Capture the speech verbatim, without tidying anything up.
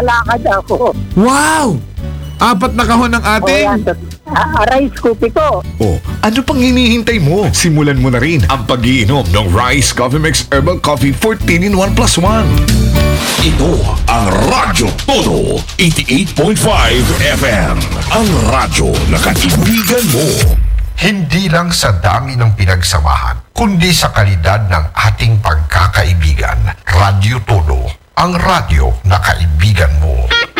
lakad ako. Wow! Apat na kahon ng O ating... yan, ah, rice cookie ko. Oh, ano pang hinihintay mo? Simulan mo na rin ang pag-iinom ng Rice Coffee Mix Herbal Coffee fourteen in one plus one. Ito ang Radyo Todo eighty-eight point five F M. Ang radyo na kaibigan mo. Hindi lang sa dami ng pinagsamahan, kundi sa kalidad ng ating pagkakaibigan. Radyo Todo, ang radyo na kaibigan mo.